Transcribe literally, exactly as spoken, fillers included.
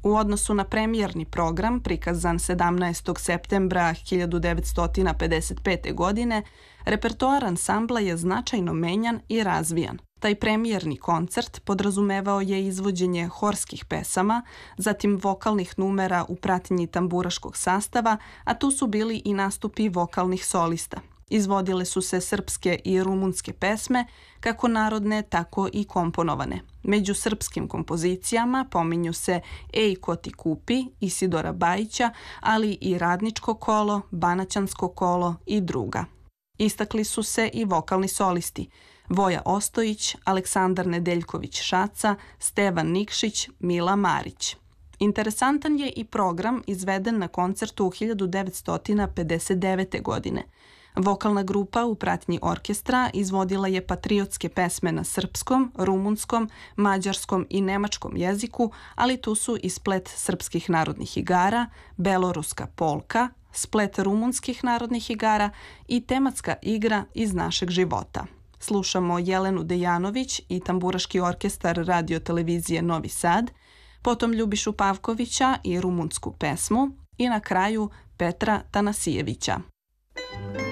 U odnosu na premijerni program, prikazan sedamnaestog septembra hiljadu devetsto pedeset pete. godine, repertoar ansambla je značajno menjan i razvijan. Taj premijerni koncert podrazumevao je izvođenje horskih pesama, zatim vokalnih numera u pratnji tamburaškog sastava, a tu su bili i nastupi vokalnih solista. Izvodile su se srpske i rumunske pesme, kako narodne, tako i komponovane. Među srpskim kompozicijama pominju se Ej ko ti kupi Isidora Bajića, ali i Radničko kolo, Banaćansko kolo i druga. Istakli su se i vokalni solisti Voja Ostojić, Aleksandar Nedeljković Šaca, Stevan Nikšić, Mila Marić. Interesantan je i program izveden na koncertu u hiljadu devetsto pedeset devete. godine. Vokalna grupa u pratnji orkestra izvodila je patriotske pesme na srpskom, rumunskom, mađarskom i nemačkom jeziku, ali tu su i splet srpskih narodnih igara, beloruska polka, splet rumunskih narodnih igara i tematska igra iz našeg života. Slušamo Jelenu Dejanović i Tamburaški orkestar Radio-televizije Novi Sad, potom Ljubišu Pavkovića i rumunsku pesmu i na kraju Petra Tanasijevića.